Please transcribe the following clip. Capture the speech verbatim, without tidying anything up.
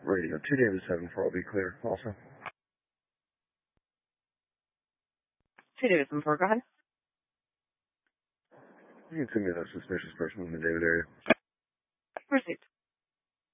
Radio, two David seven four, I'll be clear also. two David seven four, go ahead. You can send me that suspicious person in the David area. Received.